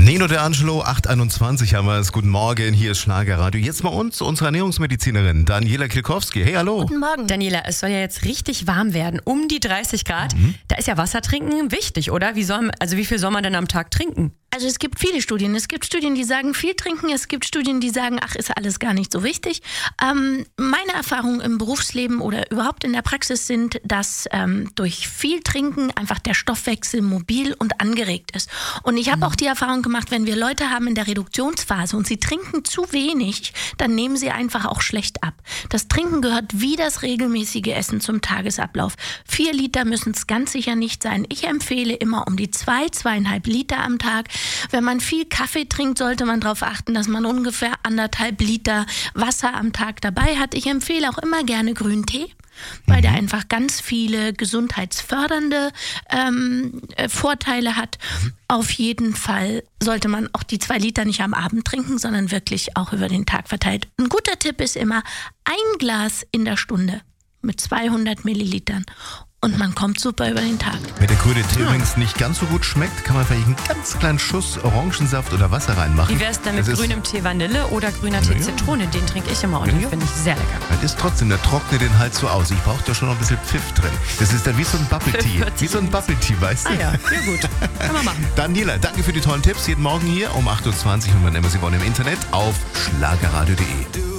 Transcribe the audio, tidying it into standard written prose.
Nino De Angelo, 8:21 haben wir es. Guten Morgen, hier ist Schlagerradio. Jetzt bei uns unsere Ernährungsmedizinerin Daniela Kilkowski. Hey, hallo. Guten Morgen. Daniela, es soll ja jetzt richtig warm werden, um die 30 Grad. Da ist ja Wasser trinken wichtig, oder? Wie viel soll man denn am Tag trinken? Also es gibt viele Studien. Es gibt Studien, die sagen viel trinken. Es gibt Studien, die sagen, ach, ist alles gar nicht so wichtig. Meine Erfahrungen im Berufsleben oder überhaupt in der Praxis sind, dass durch viel Trinken einfach der Stoffwechsel mobil und angeregt ist. Und ich habe auch die Erfahrung gemacht, wenn wir Leute haben in der Reduktionsphase und sie trinken zu wenig, dann nehmen sie einfach auch schlecht ab. Das Trinken gehört wie das regelmäßige Essen zum Tagesablauf. 4 Liter müssen es ganz sicher nicht sein. Ich empfehle immer um die 2,5 Liter am Tag. Wenn man viel Kaffee trinkt, sollte man darauf achten, dass man ungefähr 1,5 Liter Wasser am Tag dabei hat. Ich empfehle auch immer gerne grünen Tee, weil der einfach ganz viele gesundheitsfördernde Vorteile hat. Auf jeden Fall sollte man auch die 2 Liter nicht am Abend trinken, sondern wirklich auch über den Tag verteilt. Ein guter Tipp ist immer 1 Glas in der Stunde mit 200 Millilitern. Und man kommt super über den Tag. Wenn der grüne Tee übrigens nicht ganz so gut schmeckt, kann man vielleicht einen ganz kleinen Schuss Orangensaft oder Wasser reinmachen. Wie wäre es denn mit grünem Tee Vanille oder grüner Tee Zitrone? Den trinke ich immer und den finde ich sehr lecker. Das ist trotzdem, der trocknet den halt so aus. Ich brauche da schon noch ein bisschen Pfiff drin. Das ist dann wie so ein Bubble Tea. Wie so ein Bubble Tea, weißt du? Ah ja, ja gut. Kann man machen. Daniela, danke für die tollen Tipps. Jeden Morgen hier um 8:20 Uhr und wann immer Sie wollen im Internet auf schlagerradio.de.